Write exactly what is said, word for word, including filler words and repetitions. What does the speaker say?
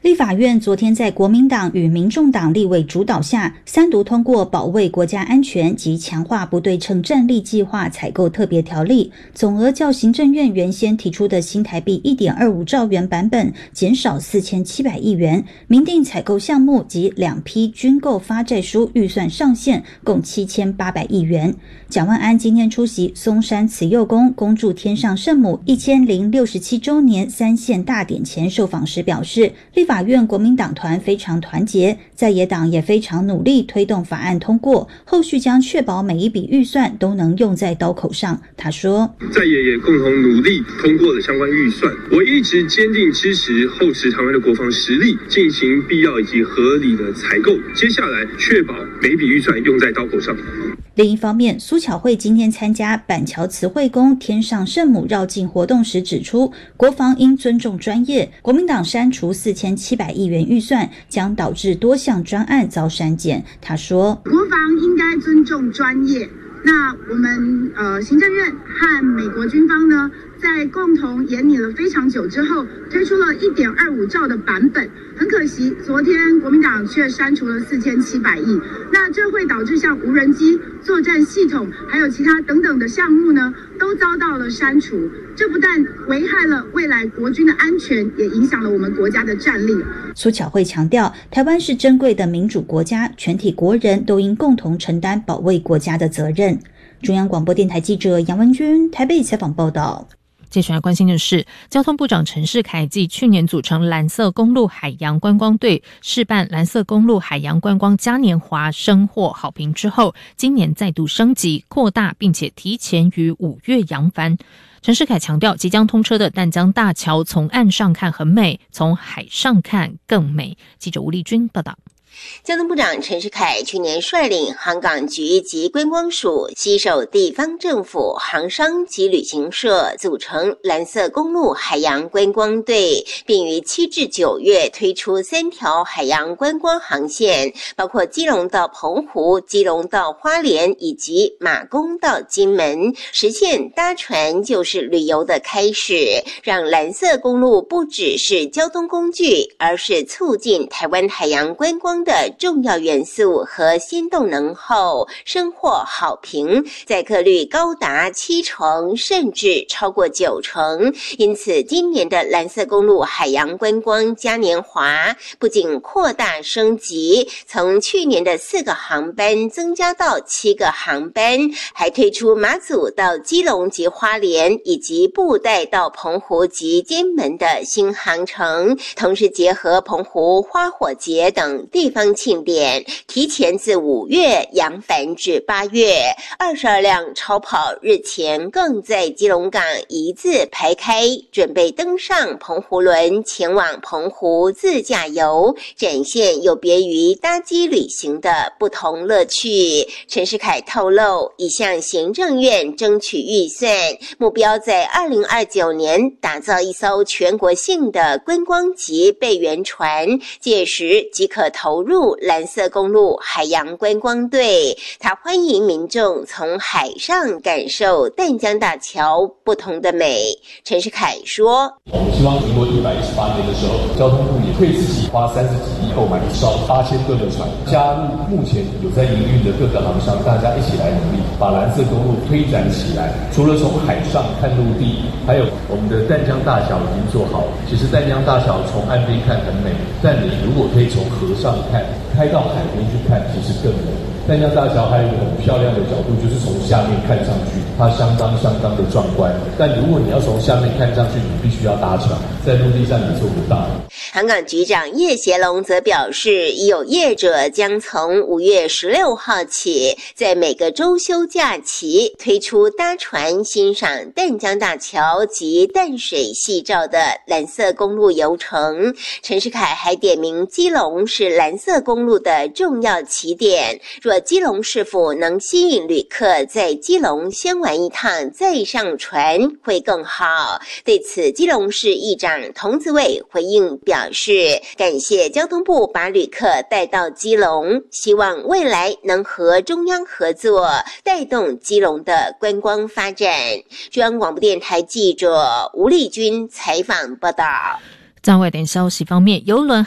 立法院昨天在国民党与民众党立委主导下，三读通过保卫国家安全及强化不对称战力计划采购特别条例，总额较行政院原先提出的新台币 一点二五兆元版本减少四千七百亿元，明定采购项目及两批军购发债书预算上限共七千八百亿元。蒋万安今天出席松山慈幼宫恭祝天上圣母一千零六十七周年三献大典前受访时表示，立法院国民党团非常团结，在野党也非常努力推动法案通过，后续将确保每一笔预算都能用在刀口上。他说， 在野也共同努力通过了相关预算，我一直坚定支持厚持台湾的国防实力，进行必要以及合理的采购，接下来确保每一笔预算用在刀口上。 另一方面，苏巧慧今天参加板桥慈惠宫天上圣母绕境活动时指出，国防应尊重专业，国民党删除四千七百亿元预算，将导致多项专案遭删减。他说， 国防应该尊重专业，那我们呃行政院和美国军方呢，在共同研拟了非常久之后，推出了 一点二五兆的版本。很可惜，昨天国民党却删除了四千七百亿，那这会导致像无人机、作战系统，还有其他等等的项目呢，都遭到了删除。这不但危害了未来国军的安全，也影响了我们国家的战力。 苏巧慧强调，台湾是珍贵的民主国家，全体国人都应共同承担保卫国家的责任。中央广播电台记者杨文君台北采访报道。 接下来关心的是，交通部长陈世凯继去年组成蓝色公路海洋观光队，试办蓝色公路海洋观光嘉年华，收获好评之后，今年再度升级扩大，并且提前于五月扬帆。陈世凯强调，即将通车的淡江大桥从岸上看很美，从海上看更美。记者吴丽君报道。 交通部长陈世凯去年率领航港局及观光署携手地方政府、航商及旅行社，组成蓝色公路海洋观光队，并于七至九月推出三条海洋观光航线，包括基隆到澎湖、基隆到花莲以及马公到金门，实现搭船就是旅游的开始，让蓝色公路不只是交通工具，而是促进台湾海洋观光的重要元素和新动能后，深获好评，载客率高达七成，甚至超过九成。因此，今年的蓝色公路海洋观光嘉年华不仅扩大升级，从去年的四个航班增加到七个航班，还推出马祖到基隆及花莲，以及布袋到澎湖及金门的新航程，同时结合澎湖花火节等地方庆典，提前自五月扬帆至八月。二十二辆超跑日前更在基隆港一字排开，准备登上澎湖轮前往澎湖自驾游，展现有别于搭机旅行的不同乐趣。陈世凯透露，已向行政院争取预算，目标在二零二九年打造一艘全国性的观光级备援船，届时即可投入入蓝色公路海洋观光队。他欢迎民众从海上感受淡江大桥不同的美。陈世凯说， 我们希望民国一百一十八年的时候，交通部也会自己花三十几亿购买一艘八千吨的船，加入目前有在营运的各个航商，大家一起来努力把蓝色公路推展起来。除了从海上看陆地，还有我们的淡江大桥已经做好。其实淡江大桥从岸边看很美，但你如果可以从河上看，开到海边去看，其实更美。淡江大桥还有一个很漂亮的角度，就是从下面看上去，它相当相当的壮观。但如果你要从下面看上去，你必须要搭船，在陆地上你做不到。 航港局长叶协龙则表示，已有业者将从五月十六号起，在每个周休假期推出搭船欣赏淡江大桥及淡水夕照的蓝色公路游程。陈世凯还点名基隆是蓝色公路的重要起点，若基隆市府能吸引旅客在基隆先玩一趟再上船会更好。对此，基隆市议长童子伟回应表示，感谢交通部把旅客带到基隆，希望未来能和中央合作，带动基隆的观光发展。中央广播电台记者吴丽君采访报道。 在外电消息方面，邮轮